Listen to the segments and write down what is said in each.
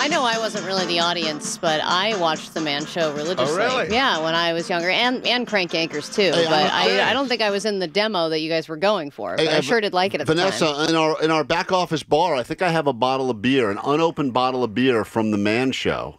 I know I wasn't really the audience, but I watched The Man Show religiously. Oh, really? Yeah, when I was younger, and Crank Yankers too. Hey, but I don't think I was in the demo that you guys were going for. But I sure did like it at Vanessa, the time. in our back office bar, I think I have a bottle of beer, an unopened bottle of beer from The Man Show.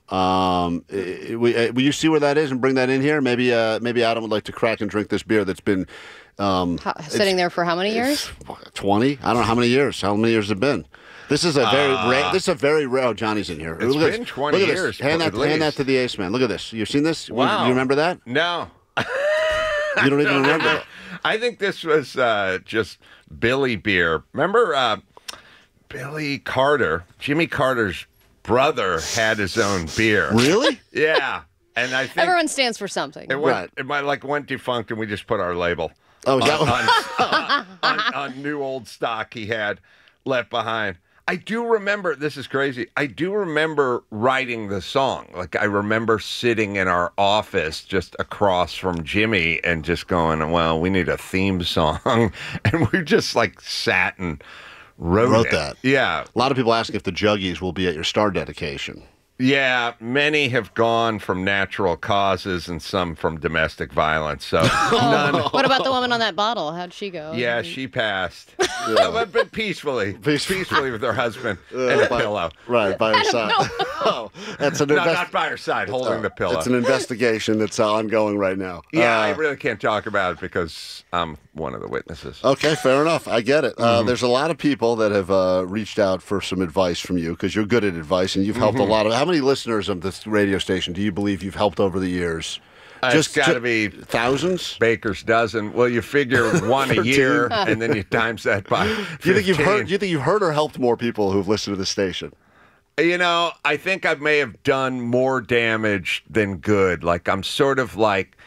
Will you see where that is and bring that in here? Maybe Adam would like to crack and drink this beer that's been Sitting there for how many years? 20. I don't know how many years. How many years has it been? This is a very rare. This is a very rare. Oh, Johnny's in here. It's been 20 years. Hand that to the Ace Man. Look at this. You've seen this? Wow. You remember that? No. You don't even remember it. I think this was just Billy beer. Remember Billy Carter? Jimmy Carter's brother had his own beer. Really? Yeah. And I think Everyone stands for something. it went defunct, and we just put our label Oh, is that on new old stock he had left behind. I do remember, this is crazy, I do remember writing the song. Like, I remember sitting in our office just across from Jimmy and just going, well, we need a theme song. And we just, like, sat and wrote it. that? Yeah. A lot of people ask if the Juggies will be at your star dedication. Yeah, many have gone from natural causes and some from domestic violence. So none. What about the woman on that bottle? How'd she go? Yeah, she passed. But peacefully. Peacefully with her husband and a pillow. Right, by her side. Oh, that's an Not by her side, holding the pillow. It's an investigation that's ongoing right now. Yeah, I really can't talk about it because I'm one of the witnesses. Okay, fair enough. I get it. There's a lot of people that have reached out for some advice from you because you're good at advice and you've helped a lot of. How many listeners of this radio station do you believe you've helped over the years? It's got to be thousands, baker's dozen. Well, you figure one a year, and then you times that by 15. Do you think you've heard or helped more people who've listened to the station? You know, I think I may have done more damage than good. Like, I'm sort of like,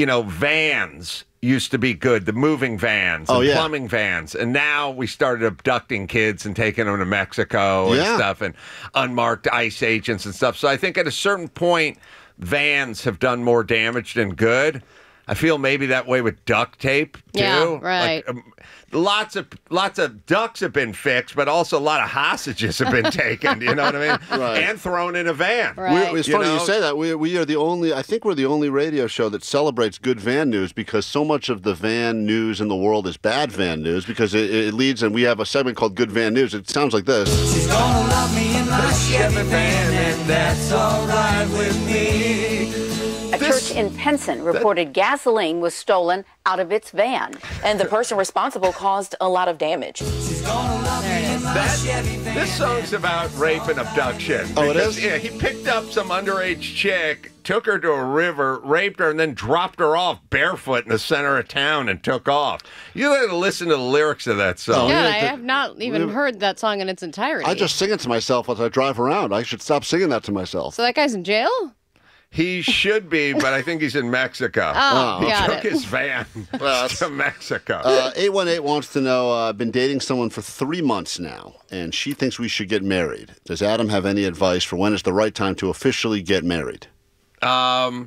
vans used to be good, the moving vans and plumbing vans. And now we started abducting kids and taking them to Mexico and stuff, and unmarked ICE agents and stuff. So I think at a certain point, vans have done more damage than good. I feel maybe that way with duct tape, too. Yeah, right. Like, lots of ducks have been fixed, but also a lot of hostages have been taken, you know what I mean? Right. And thrown in a van. Right. It's funny you say that. We are the only, I think we're the only radio show that celebrates good van news because so much of the van news in the world is bad van news because it leads, and we have a segment called Good Van News. It sounds like this. She's gonna love me in my Chevy van, and that's all right with me. A church in Penson reported gasoline was stolen out of its van, and the person responsible caused a lot of damage. She's gonna love me in my Chevy van. This song's about rape and abduction. Oh, it is? Yeah, he picked up some underage chick, took her to a river, raped her, and then dropped her off barefoot in the center of town and took off. You got to listen to the lyrics of that song. Yeah, I have not even heard that song in its entirety. I just sing it to myself as I drive around. I should stop singing that to myself. So that guy's in jail? He should be, but I think he's in Mexico. Oh, He got took it. his van to Mexico. 818 wants to know, I've been dating someone for 3 months now, and she thinks we should get married. Does Adam have any advice for when is the right time to officially get married? I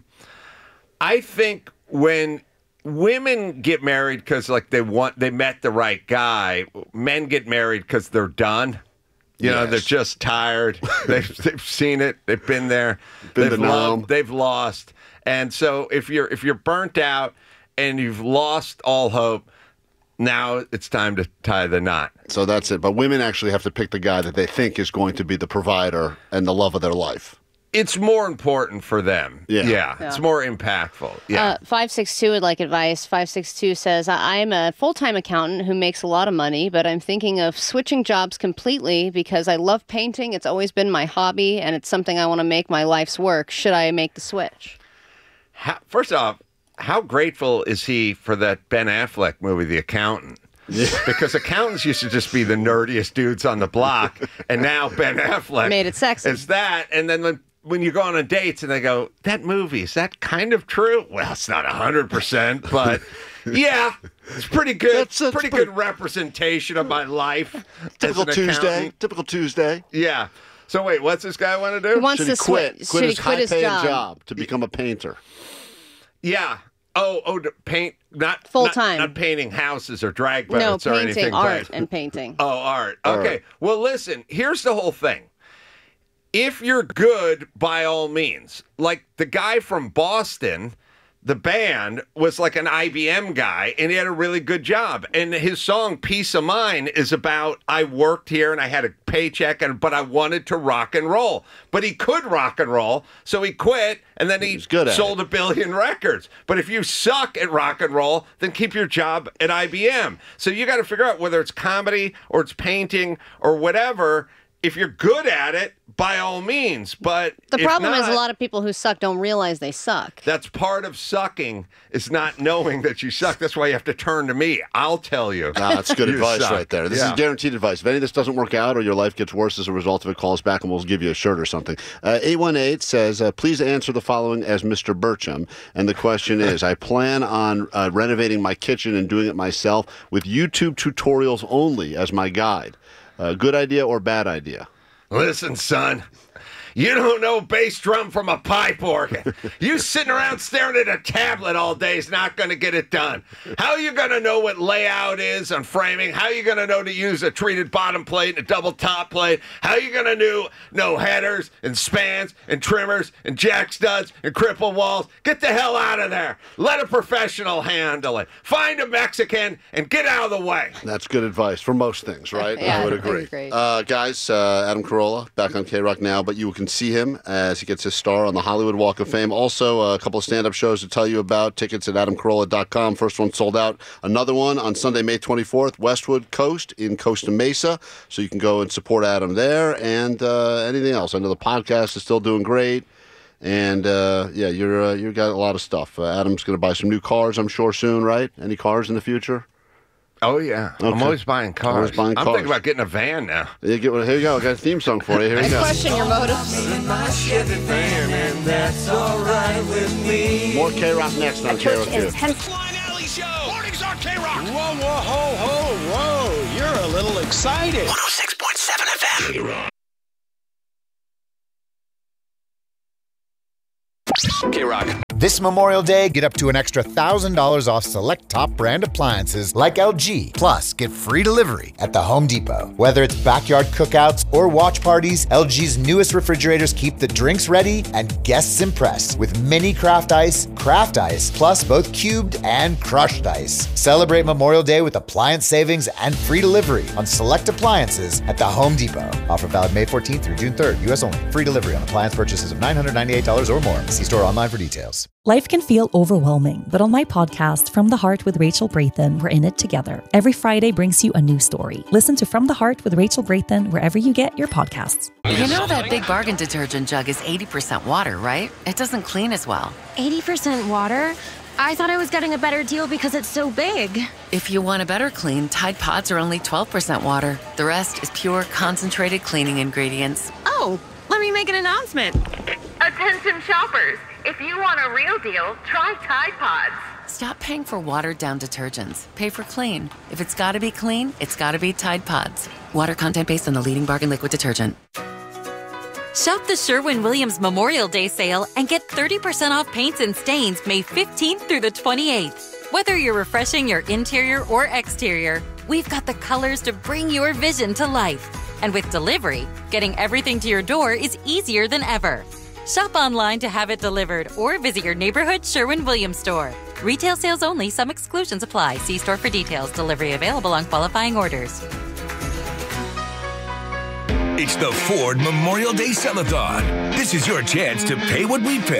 think when women get married because they met the right guy, men get married because they're done. You know, they're just tired. They've seen it. They've been there. They've loved. They've lost. And so if you're burnt out and you've lost all hope, now it's time to tie the knot. So that's it. But women actually have to pick the guy that they think is going to be the provider and the love of their life. It's more important for them. Yeah. It's more impactful. Yeah. 562 would like advice. 562 says, I'm a full-time accountant who makes a lot of money, but I'm thinking of switching jobs completely because I love painting. It's always been my hobby, and it's something I want to make my life's work. Should I make the switch? First off, how grateful is he for that Ben Affleck movie, The Accountant? Yeah. Because accountants used to just be the nerdiest dudes on the block, and now Ben Affleck made it sexy. It's that, and then when you go on dates and they go, that movie, is that kind of true? Well, it's not 100%, but yeah, it's pretty good. It's pretty good representation of my life. Typical Tuesday. Typical Tuesday. Yeah. So wait, what's this guy want to do? He wants Should to quit his high-paying job? job to become a painter? Yeah. Oh, to paint, not full-time. Not painting houses or drag boats or anything. No, painting, art and painting. Oh, art. Okay. Well, listen, here's the whole thing. if you're good, by all means. Like the guy from Boston, the band was like an IBM guy, and he had a really good job. And his song "Peace of Mind" is about, I worked here and I had a paycheck, but I wanted to rock and roll. But he could rock and roll, so he quit, and then he sold 1 billion records. But if you suck at rock and roll, then keep your job at IBM. So you got to figure out whether it's comedy or it's painting or whatever. If you're good at it, by all means. But the problem is a lot of people who suck don't realize they suck. That's part of sucking, is not knowing that you suck. That's why you have to turn to me. I'll tell you. That's good advice right there. This is guaranteed advice. If any of this doesn't work out or your life gets worse as a result of it, call us back and we'll give you a shirt or something. 818 says, please answer the following as Mr. Burcham. And the question is, I plan on renovating my kitchen and doing it myself with YouTube tutorials only as my guide. Good idea or bad idea? Listen, son, you don't know bass drum from a pipe organ. You sitting around staring at a tablet all day is not going to get it done. How are you going to know what layout is on framing? How are you going to know to use a treated bottom plate and a double top plate? How are you going to know headers and spans and trimmers and jack studs and cripple walls? Get the hell out of there. Let a professional handle it. Find a Mexican and get out of the way. That's good advice for most things, right? Yeah, I would agree. Guys, Adam Carolla back on K-Rock now, but you can see him as he gets his star on the Hollywood Walk of Fame. Also, a couple of stand-up shows to tell you about. Tickets at adamcarolla.com. First one sold out. Another one on Sunday, May 24th, Westwood Coast in Costa Mesa. So you can go and support Adam there. And anything else. I know the podcast is still doing great. And, you've got a lot of stuff. Adam's going to buy some new cars, I'm sure, soon, right? Any cars in the future? Oh, yeah. Okay. I'm always buying cars. I'm thinking about getting a van now. Here you go. I got a theme song for you. Here you go. I question your motives. In my Chevy van, and that's all right with me. More K-Rock next on K-Rock 2. Flying Alley Show. Mornings on K-Rock. Whoa, whoa, ho, ho, whoa. You're a little excited. 106.7 FM. K-Rock. K-Rock. This Memorial Day, get up to an extra $1,000 off select top brand appliances like LG. Plus, get free delivery at the Home Depot. Whether it's backyard cookouts or watch parties, LG's newest refrigerators keep the drinks ready and guests impressed with mini craft ice, plus both cubed and crushed ice. Celebrate Memorial Day with appliance savings and free delivery on select appliances at the Home Depot. Offer valid May 14th through June 3rd, U.S. only. Free delivery on appliance purchases of $998 or more. See store online for details. Life can feel overwhelming, but on my podcast, From the Heart with Rachel Brathen, we're in it together. Every Friday brings you a new story. Listen to From the Heart with Rachel Brathen wherever you get your podcasts. You know that Big Bargain detergent jug is 80% water, right? It doesn't clean as well. 80% water? I thought I was getting a better deal because it's so big. If you want a better clean, Tide Pods are only 12% water. The rest is pure, concentrated cleaning ingredients. Oh, let me make an announcement. Attention shoppers. If you want a real deal, try Tide Pods. Stop paying for watered-down detergents. Pay for clean. If it's got to be clean, it's got to be Tide Pods. Water content based on the leading bargain liquid detergent. Shop the Sherwin-Williams Memorial Day sale and get 30% off paints and stains May 15th through the 28th. Whether you're refreshing your interior or exterior, we've got the colors to bring your vision to life. And with delivery, getting everything to your door is easier than ever. Shop online to have it delivered or visit your neighborhood Sherwin-Williams store. Retail sales only. Some exclusions apply. See store for details. Delivery available on qualifying orders. It's the Ford Memorial Day Sell-a-thon. This is your chance to pay what we pay.